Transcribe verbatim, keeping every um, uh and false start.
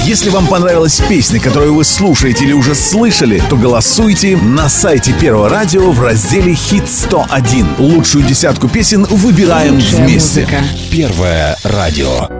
Если вам понравилась песня, которую вы слушаете или уже слышали, то голосуйте на сайте Первого радио в разделе «Хит сто один». Лучшую десятку песен выбираем Лучшая вместе. музыка. Первое радио.